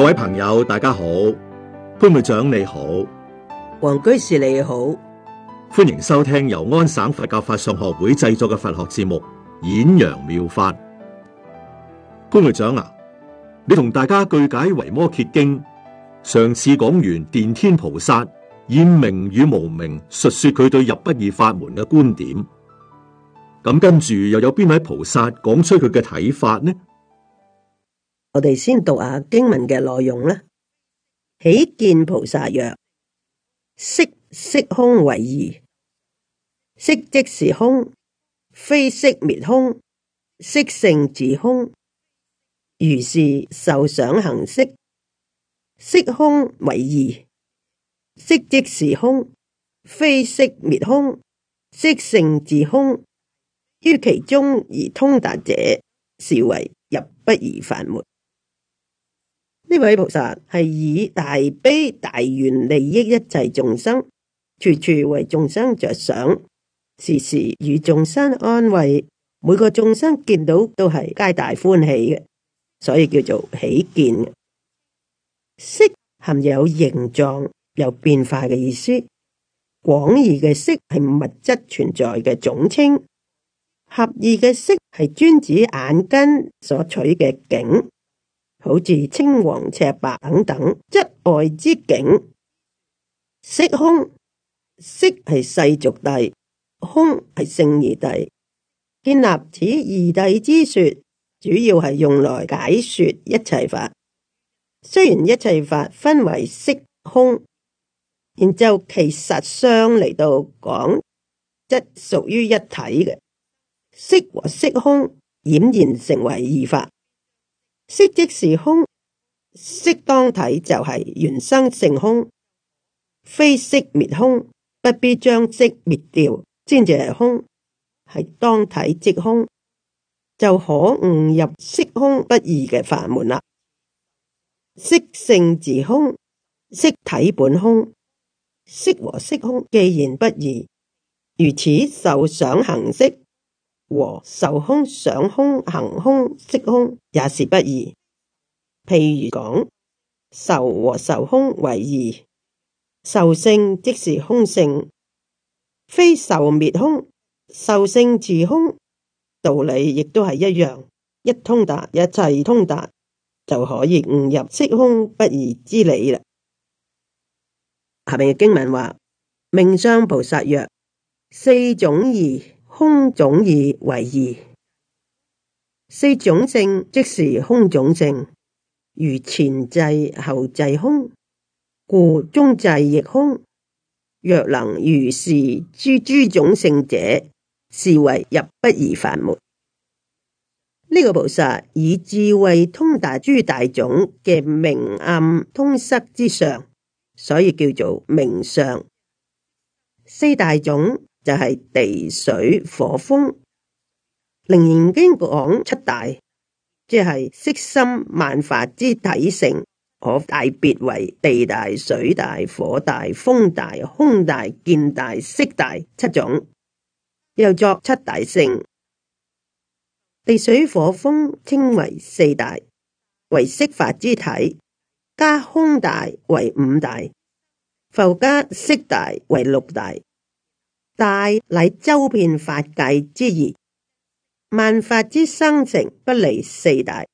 各位朋友，大家好，潘會長你好， 黃居士你好， 歡迎收聽由安省佛教法相學會製作嘅佛學節目《演揚妙法》。潘會長啊，你同大家句解《維摩詰經》，上次講完電天菩薩以明與無明述說佢對入不二法門嘅觀點，咁跟住又有邊位菩薩講出佢嘅睇法呢？ 我哋先讀下經文嘅內容啦。喜見菩薩曰：色色空為異，色即是空，非色滅空，色性自空。如是受想行識，色空為異，色即是空，非色滅空，色性自空。於其中而通達者，是為入不二法門。呢位菩薩係以大悲大願利益一切眾生，處處為眾生着想，時時與眾生安慰，每個眾生見到都係皆大歡喜嘅，所以叫做喜見。色含有形狀有變化嘅意思，廣義嘅色係物質存在嘅總稱，狹義嘅色係專指眼根所取嘅境，好似青黃赤白等等質外之境。色空，色係世俗諦，空係聖義諦。建立此義諦之說，主要係用來解說一切法。雖然一切法分為色空，然就其實相嚟到講，則屬於一體嘅。色和色空儼然成為二法。色即是空，色當體就係原生性空，非色滅空，不必將色滅掉先至係空，係當體即空，就可悟入色空不異嘅法門啦。色性自空，色體本空，色和色空既然不異，如此受想行識和受空想空行空識空也是不異。譬如講，受和受空為異，受性即是空性，非受滅空，受性自空，道理亦都係一樣。一通達，一切通達，就可以悟入色空不異之理啦。下面嘅經文話：命相菩薩曰：四種異，空種異為異。四種性即是空種性，如前際後際空，故中際亦空。若能如是諸種性者，是為入不二法門。呢個菩薩以智慧通達諸大種嘅明暗通塞之相，所以叫做明相。四大種就係地水火風。楞嚴經講七大，即係色心萬法之體性，可大別為地大、水大、火大、風大、空大、見大、色大七種，又作七大性。地水火風稱為四大，為色法之體，加空大為五大，復加色大為六大。大乃周遍法界之義，萬法之生成不離四大，